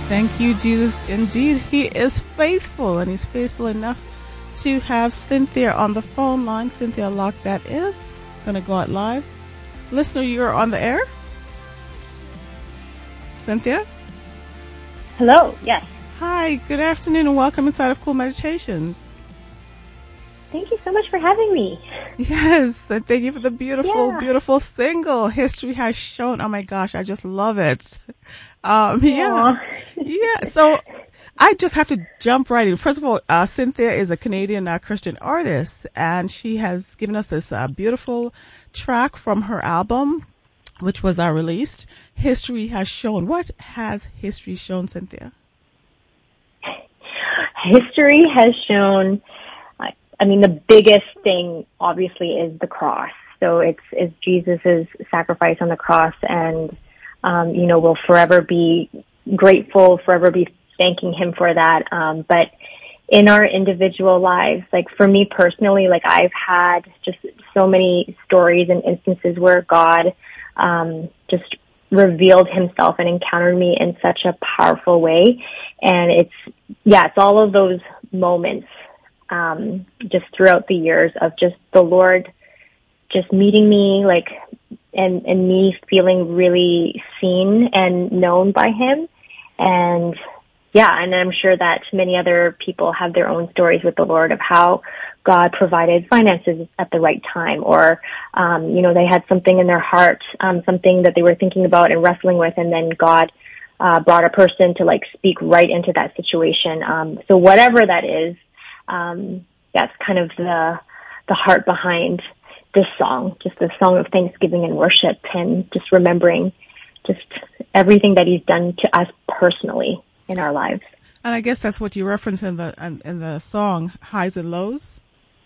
Thank you, Jesus. Indeed, He is faithful, and He's faithful enough to have Cynthia on the phone line. Cynthia Locke, that is. Going to go out live. Listener, you're on the air. Cynthia? Hello, yes. Hi, good afternoon, and welcome inside of Cool Meditations. Thank you so much for having me. Yes, and thank you for the beautiful single. History Has Shown. Oh my gosh, I just love it. Yeah. So I just have to jump right in. First of all, Cynthia is a Canadian Christian artist, and she has given us this beautiful track from her album, which was released. History Has Shown. What has history shown, Cynthia? History has shown, I mean, the biggest thing obviously is the cross. So it's Jesus's sacrifice on the cross, and we'll forever be grateful, forever be thanking Him for that. But in our individual lives, like for me personally, like I've had just so many stories and instances where God just revealed Himself and encountered me in such a powerful way. And it's all of those moments just throughout the years of just the Lord just meeting me, like, and me feeling really seen and known by Him. And and I'm sure that many other people have their own stories with the Lord of how God provided finances at the right time, or, they had something in their heart, something that they were thinking about and wrestling with, and then God brought a person to like speak right into that situation. So whatever that is, that's kind of the heart behind this song, just the song of thanksgiving and worship, and just remembering just everything that He's done to us personally in our lives. And I guess that's what you reference in the song, highs and lows.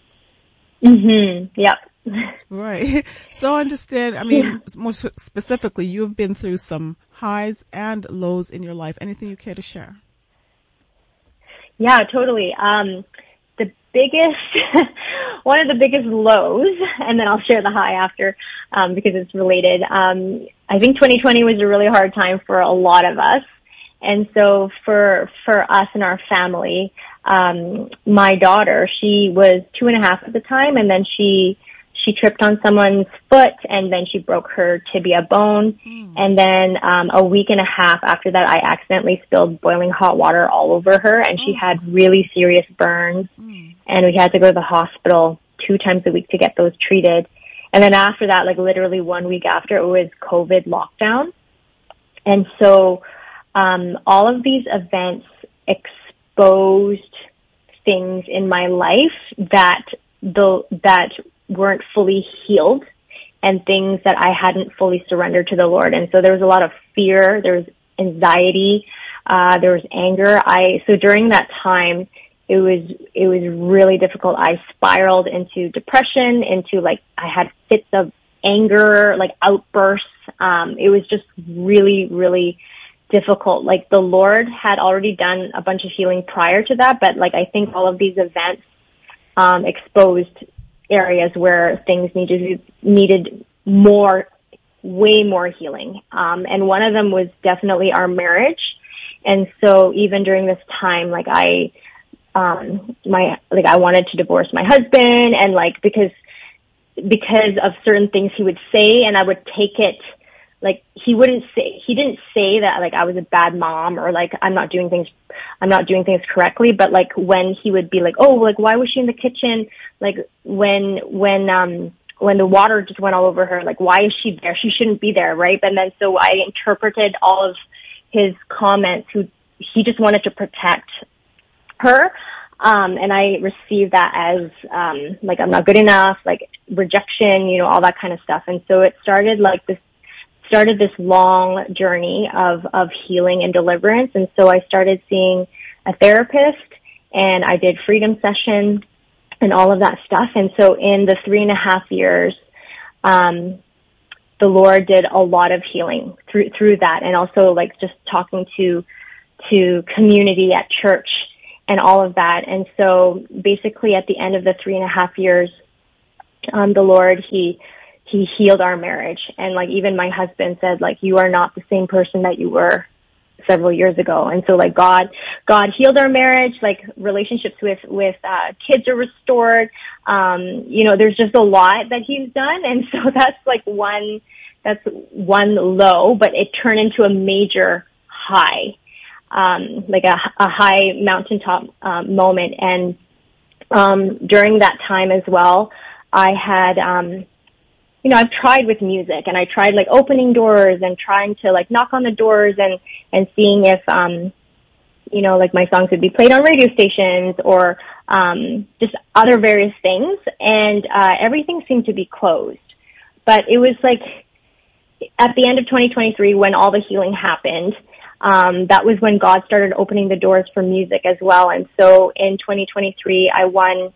Yep. Right. So I understand, I mean, more specifically, you've been through some highs and lows in your life. Anything you care to share? Yeah, totally. The biggest, one of the biggest lows, and then I'll share the high after, because it's related. I think 2020 was a really hard time for a lot of us. And so for us and our family, my daughter, she was 2.5 at the time, and then she tripped on someone's foot, and then she broke her tibia bone. And then a week and a half after that, I accidentally spilled boiling hot water all over her, and she had really serious burns. And we had to go to the hospital 2 times a week to get those treated. And then after that, like literally 1 week after, it was COVID lockdown. And so all of these events exposed things in my life that weren't fully healed, and things that I hadn't fully surrendered to the Lord. And so there was a lot of fear, there was anxiety, there was anger. So during that time, it was really difficult. I spiraled into depression, into like, I had fits of anger, like outbursts. It was just really, really difficult. Like the Lord had already done a bunch of healing prior to that, but like I think all of these events exposed areas where things needed way more healing. And one of them was definitely our marriage. And so even during this time, like I wanted to divorce my husband, and like because of certain things he would say, and I would take it. Like he didn't say that like I was a bad mom, or like I'm not doing things correctly, but like when he would be like, oh, like why was she in the kitchen? Like when the water just went all over her, like why is she there? She shouldn't be there, right? And then so I interpreted all of his comments. He just wanted to protect her, and I received that as like I'm not good enough, like rejection, all that kind of stuff. And so it started this long journey of healing and deliverance. And so I started seeing a therapist, and I did freedom sessions and all of that stuff. And so in the 3.5 years, the Lord did a lot of healing through that. And also like just talking to community at church and all of that. And so basically at the end of the 3.5 years, the Lord, he healed our marriage. And like even my husband said, like, you are not the same person that you were several years ago. And so like God healed our marriage, like relationships with kids are restored. There's just a lot that he's done. And so that's one low, but it turned into a major high, like a high mountaintop, moment. And, during that time as well, I had, I've tried with music, and I tried like opening doors and trying to like knock on the doors and seeing if, like my songs would be played on radio stations or, just other various things. And, everything seemed to be closed. But it was like at the end of 2023 when all the healing happened, that was when God started opening the doors for music as well. And so in 2023, I won,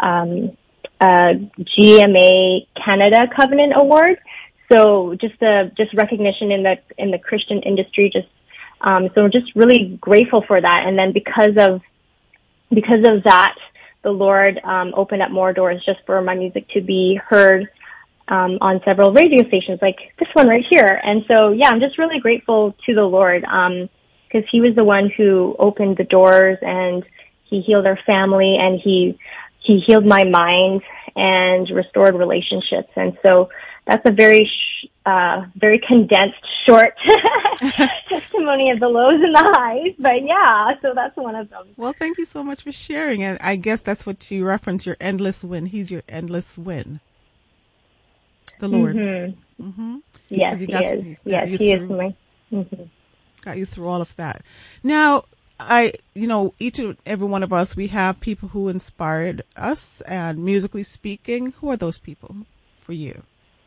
GMA Canada Covenant Award. So just recognition in the Christian industry, so just really grateful for that. And then because of that, the Lord, opened up more doors just for my music to be heard, on several radio stations like this one right here. And so, yeah, I'm just really grateful to the Lord, cause he was the one who opened the doors, and he healed our family, and he healed my mind and restored relationships. And so that's a very condensed, short testimony of the lows and the highs. But yeah, so that's one of them. Well, thank you so much for sharing. And I guess that's what you reference, your endless win. He's your endless win. The Lord. Mm-hmm. Mm-hmm. Yes, he is. Yes, he is my. Mm-hmm. Got you through all of that. Now, each and every one of us, we have people who inspired us, and musically speaking, who are those people for you?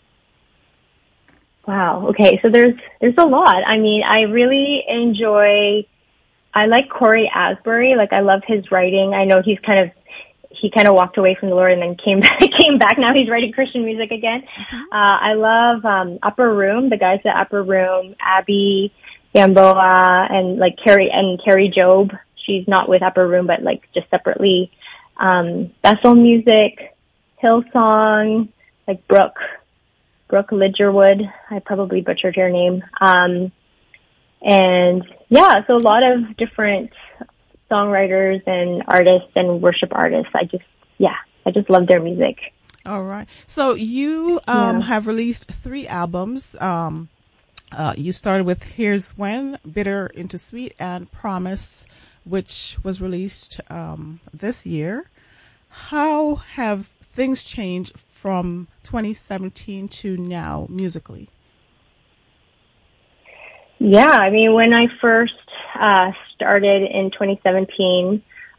Wow. Okay. So there's a lot. I mean, I really I like Corey Asbury. Like, I love his writing. I know he kind of walked away from the Lord and then came back. Now he's writing Christian music again. Mm-hmm. I love, Upper Room, the guys at Upper Room, Abby Gamboa and like Carrie Job. She's not with Upper Room, but like just separately. Bethel Music, Hillsong, like Brooke Lidgerwood. I probably butchered her name. And yeah, so a lot of different songwriters and artists and worship artists. I just love their music. All right. So you have released 3 albums. You started with Here's When, Bitter into Sweet, and Promise, which was released this year. How have things changed from 2017 to now musically? Yeah, I mean, when I first started in 2017,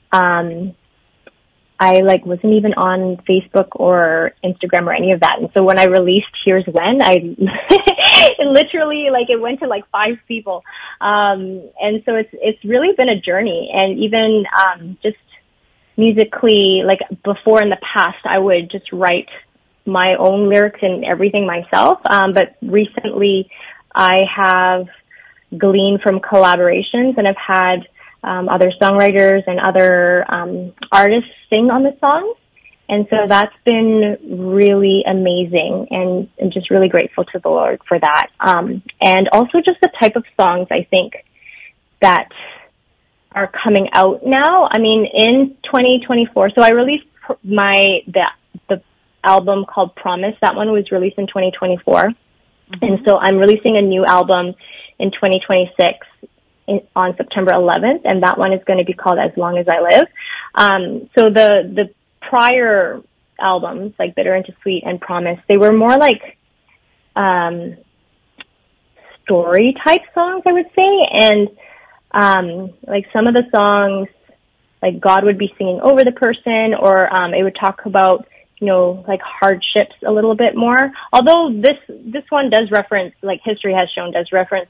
I wasn't even on Facebook or Instagram or any of that. And so when I released Here's When, it literally it went to 5 people. And so it's really been a journey. And even just musically, before in the past, I would just write my own lyrics and everything myself. But recently I have gleaned from collaborations and I've had other songwriters and other artists sing on the songs. And so that's been really amazing, and I'm just really grateful to the Lord for that. And also just the type of songs I think that are coming out now. I mean, in 2024, so I released the album called Promise. That one was released in 2024. Mm-hmm. And so I'm releasing a new album in 2026 on September 11th, and that one is going to be called As Long As I Live. So the prior albums, like Bitter into Sweet and Promise, they were more story type songs, I would say. And some of the songs, God would be singing over the person, or it would talk about hardships a little bit more. Although this one does reference, history has shown, does reference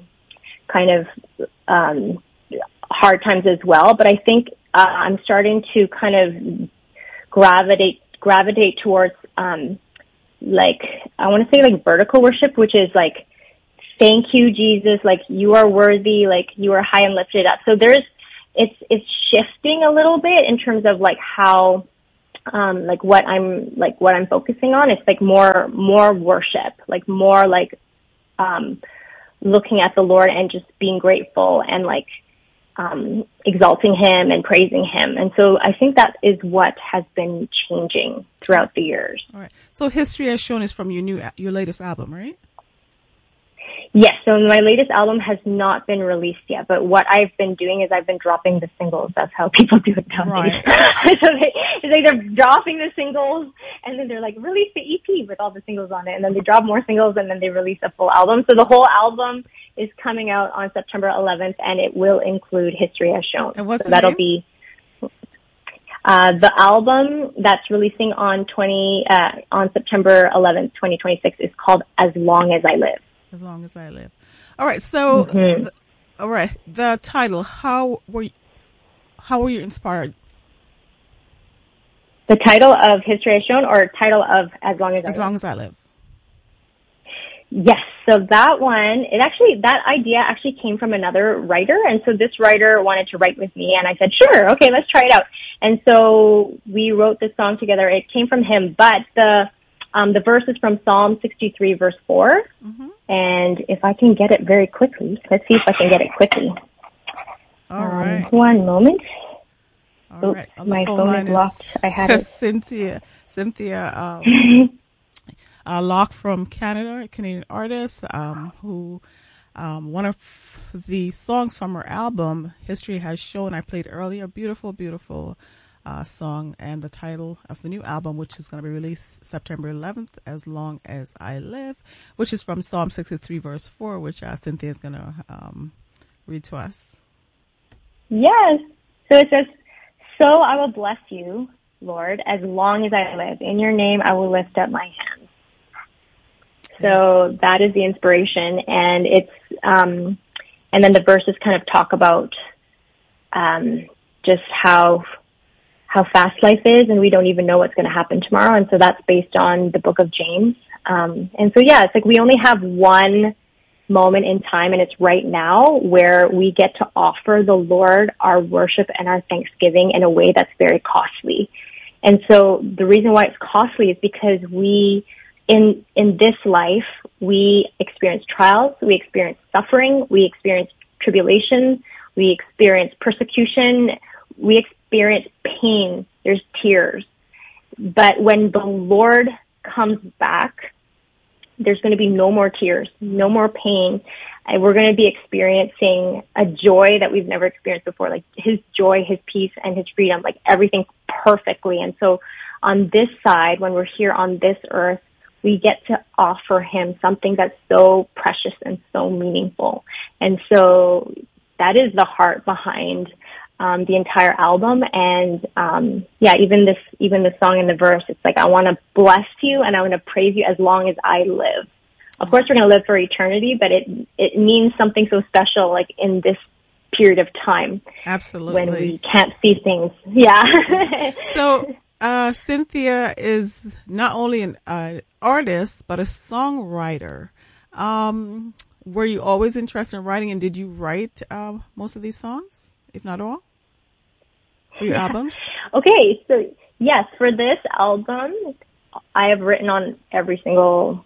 hard times as well. But I think I'm starting to kind of gravitate towards I want to say vertical worship, which is thank you, Jesus, you are worthy, you are high and lifted up. So it's shifting a little bit in terms of how what I'm focusing on. It's more worship, more looking at the Lord and just being grateful and like exalting him and praising him. And so I think that is what has been changing throughout the years. All right. So History Has Shown is from your latest album, right? Yes, so my latest album has not been released yet, but what I've been doing is I've been dropping the singles. That's how people do it nowadays. Right. So they're dropping the singles, and then they're like, release the EP with all the singles on it, and then they drop more singles, and then they release a full album. So the whole album is coming out on September 11th, and it will include History Has Shown. And what's so the that'll name? Be the album that's releasing on September 11th, 2026 is called As Long As I Live. As Long As I Live. All right. So, all right. The title. How were you inspired? The title of History Has Shown, or title of As Long As I Live? As Long As I Live. Yes. So that one, that idea actually came from another writer. And so this writer wanted to write with me, and I said, sure, okay, let's try it out. And so we wrote this song together. It came from him, but the verse is from Psalm 63, verse 4. Mm-hmm. And if I can get it very quickly, let's see if I can get it quickly. All right. One moment. All right. My phone is locked. I had it. Cynthia, Locke from Canada, a Canadian artist, who, one of the songs from her album, History Has Shown, I played earlier, beautiful, beautiful song, and the title of the new album, which is going to be released September 11th, As Long As I Live, which is from Psalm 63, verse 4, which Cynthia is going to read to us. Yes. So it says, so I will bless you, Lord, as long as I live. In your name I will lift up my hands. So that is the inspiration, and it's and then the verses kind of talk about just how fast life is, and we don't even know what's going to happen tomorrow. And so that's based on the book of James. And so, yeah, it's like we only have one moment in time, and it's right now, where we get to offer the Lord our worship and our thanksgiving in a way that's very costly. And so the reason why it's costly is because we, in this life, we experience trials, we experience suffering, we experience tribulation, we experience persecution, we experience pain, there's tears. But when the Lord comes back, there's going to be no more tears, no more pain, and we're going to be experiencing a joy that we've never experienced before, like his joy, his peace, and his freedom, like everything perfectly. And so on this side, when we're here on this earth, we get to offer him something that's so precious and so meaningful. And so that is the heart behind the entire album. And even this song in the verse, it's like, I want to bless you and I want to praise you as long as I live. Of course, we're going to live for eternity, but it means something so special, like in this period of time. Absolutely. When we can't see things. Yeah. So Cynthia is not only an artist, but a songwriter. Were you always interested in writing, and did you write most of these songs, if not all, for your albums? Okay, so yes, for this album, I have written on every single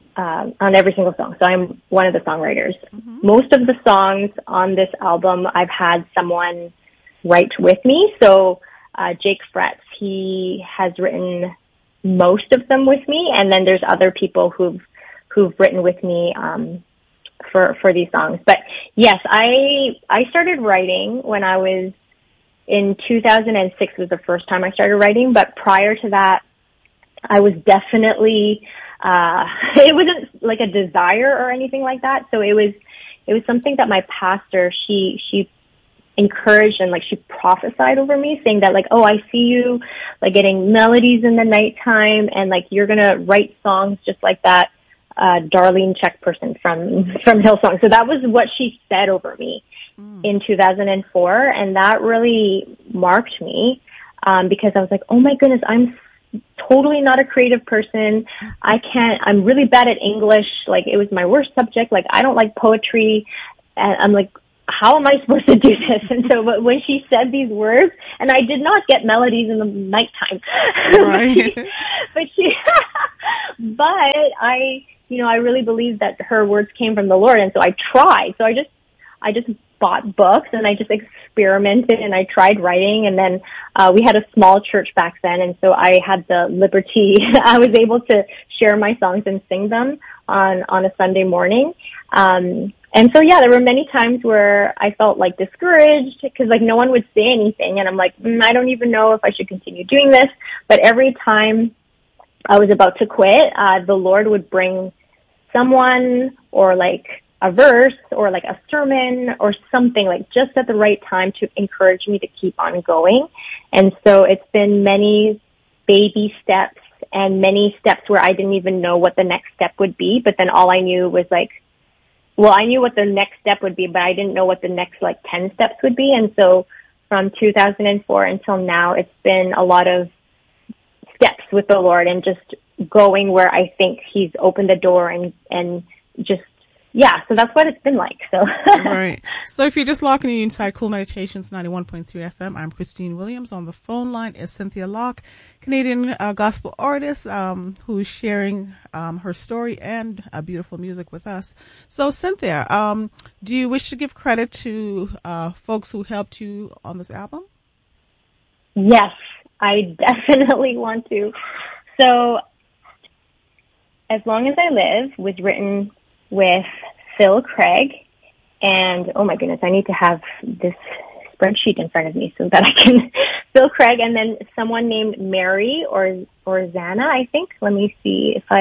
song. So I'm one of the songwriters. Mm-hmm. Most of the songs on this album, I've had someone write with me. So Jake Fretz, he has written most of them with me, and then there's other people who've written with me for these songs. But yes, I started writing when I was in 2006 was the first time I started writing, but prior to that, I was definitely it wasn't like a desire or anything like that. So it was something that my pastor, she encouraged and like she prophesied over me, saying that like, oh, I see you like getting melodies in the nighttime, and like you're gonna write songs just like that Darlene Check person from Hillsong. So that was what she said over me in 2004, and that really marked me because I was like, oh my goodness, I'm totally not a creative person. I'm really bad at English. Like, it was my worst subject. Like, I don't like poetry. And I'm like, how am I supposed to do this? And so when she said these words, and I did not get melodies in the nighttime, right. but I really believe that her words came from the Lord. And so I tried. So I just bought books and I just experimented and I tried writing. And then, we had a small church back then. And so I had the liberty. I was able to share my songs and sing them on a Sunday morning. And so, yeah, there were many times where I felt like discouraged because like no one would say anything. And I'm like, I don't even know if I should continue doing this. But every time I was about to quit, the Lord would bring someone or like a verse or like a sermon or something like just at the right time to encourage me to keep on going. And so it's been many baby steps and many steps where I didn't even know what the next step would be. But then all I knew was like, well, I knew what the next step would be, but I didn't know what the next like 10 steps would be. And so from 2004 until now, it's been a lot of steps with the Lord and just going where I think He's opened the door and just, yeah, so that's what it's been like. So right. So if you're just locking in inside Cool Meditations 91.3 FM, I'm Christine Williams. On the phone line is Cynthia Locke, Canadian gospel artist who's sharing her story and beautiful music with us. So Cynthia, do you wish to give credit to folks who helped you on this album? Yes, I definitely want to. So As Long as I Live was written with Phil Craig, and oh my goodness, I need to have this spreadsheet in front of me so that I can, Phil Craig, and then someone named Mary or Zana, I think. Let me see if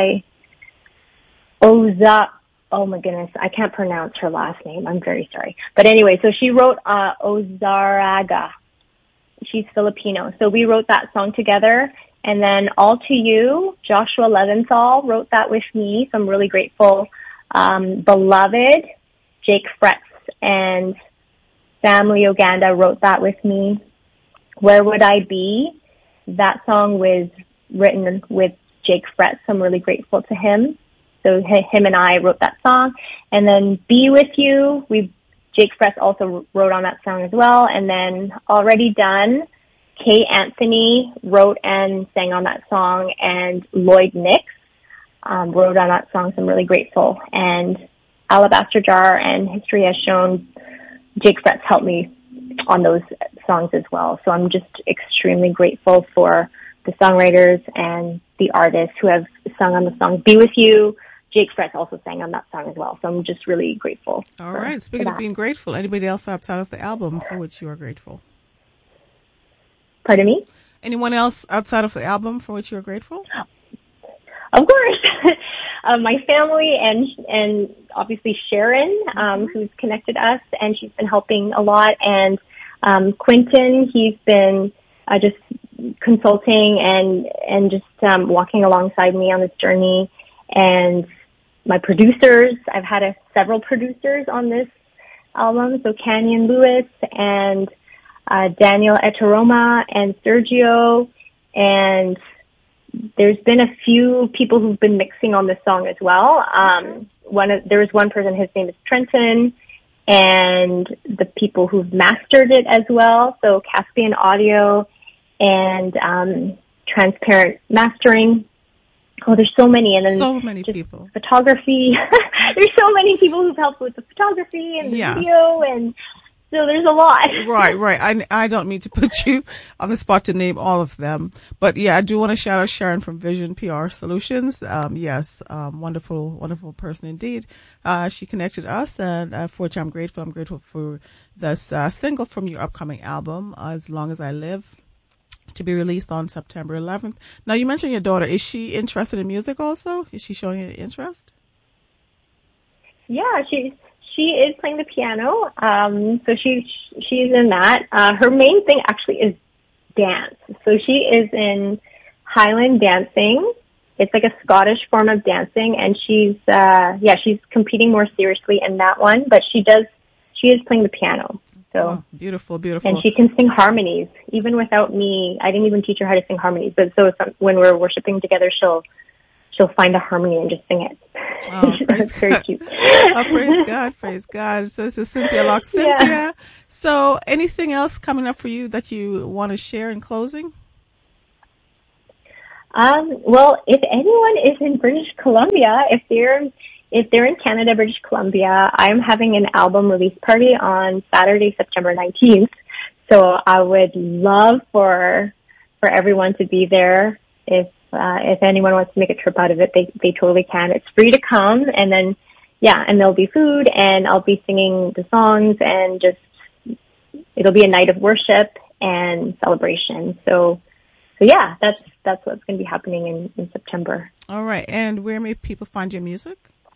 oh my goodness, I can't pronounce her last name. I'm very sorry. But anyway, so she wrote Ozaraga. She's Filipino. So we wrote that song together. And then All to You, Joshua Leventhal wrote that with me. So I'm really grateful. Beloved, Jake Fretz and Family Uganda wrote that with me. Where Would I Be? That song was written with Jake Fretz. So I'm really grateful to him. So him and I wrote that song. And then Be With You, Jake Fretz also wrote on that song as well. And then Already Done, Kay Anthony wrote and sang on that song, and Lloyd Nix wrote on that song, so I'm really grateful. And Alabaster Jar and History Has Shown, Jake Fretz helped me on those songs as well. So I'm just extremely grateful for the songwriters and the artists who have sung on the song Be With You. Jake Fretz also sang on that song as well. So I'm just really grateful. All right. Speaking of being grateful, anybody else outside of the album for which you are grateful? Pardon me? Anyone else outside of the album for which you are grateful? Of course. My family and obviously Sharon, who's connected us, and she's been helping a lot. And Quentin, he's been just consulting and just walking alongside me on this journey. And my producers, I've had several producers on this album, so Canyon Lewis and Daniel Eteroma and Sergio, and there's been a few people who've been mixing on this song as well. There was one person, his name is Trenton, and the people who've mastered it as well, so Caspian Audio and Transparent Mastering. Oh, there's so many. And then so many people. Photography. There's so many people who've helped with the photography and the video, and so there's a lot. Right. I don't mean to put you on the spot to name all of them, but yeah, I do want to shout out Sharon from Vision PR Solutions. Wonderful person indeed. She connected us, and for which I'm grateful. I'm grateful for this single from your upcoming album, As Long as I Live, to be released on September 11th. Now, you mentioned your daughter. Is she interested in music also? Is she showing any interest? Yeah, she is playing the piano. So she's in that. Her main thing actually is dance. So she is in Highland dancing. It's like a Scottish form of dancing, and she's competing more seriously in that one, but she is playing the piano. So beautiful. And she can sing harmonies, even without me. I didn't even teach her how to sing harmonies, but so when we're worshiping together, she'll find a harmony and just sing it. Oh, That's very cute. Praise God. So this is Cynthia Locke. Cynthia, so anything else coming up for you that you want to share in closing? Well, if anyone is in British Columbia, if they're in Canada, British Columbia, I'm having an album release party on Saturday, September 19th. So I would love for everyone to be there. If anyone wants to make a trip out of it, they totally can. It's free to come, and then and there'll be food, and I'll be singing the songs, and it'll be a night of worship and celebration. So yeah, that's what's going to be happening in September. All right. And where may people find your music?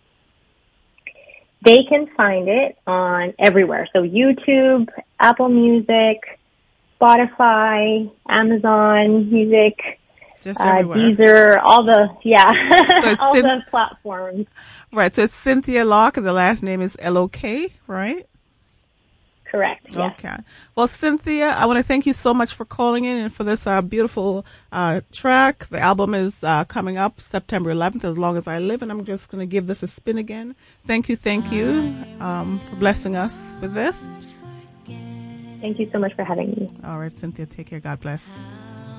They can find it on everywhere. So YouTube, Apple Music, Spotify, Amazon Music, just everywhere. Deezer, all the all the platforms. Right. So it's Cynthia Locke, and the last name is L-O-K, right? Correct. Yes. Okay. Well, Cynthia, I want to thank you so much for calling in and for this beautiful track. The album is coming up September 11th, As Long As I Live, and I'm just going to give this a spin again. Thank you for blessing us with this. Thank you so much for having me. All right, Cynthia, take care. God bless.